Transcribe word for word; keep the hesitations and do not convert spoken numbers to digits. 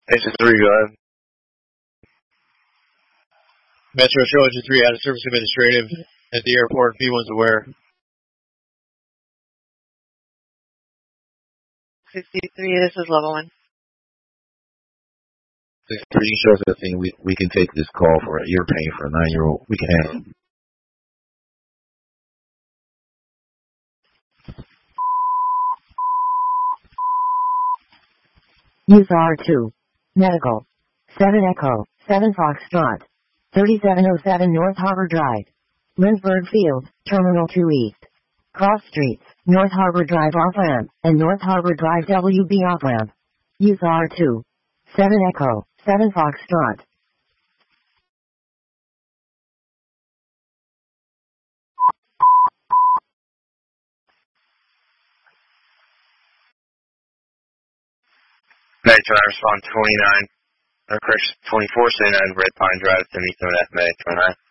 Engine three, go ahead. Metro Show Engine three out of service administrative at the airport. P one's aware. sixty-three, this is level one. sixty-three shows us thing. We, we can take this call for ear pain for a nine-year-old. We can handle it. Use R two. Medical. seven Echo, seven Foxtrot. thirty-seven oh seven North Harbor Drive. Lindsberg Field, Terminal two East. Cross Streets, North Harbor Drive off-ramp, and North Harbor Drive W B off-ramp. Use R two. seven Echo, seven Foxtrot. Night trying to respond twenty-nine, or correction, twenty-four seventy-nine Red Pine Drive, seventy-seven F M A, twenty-nine.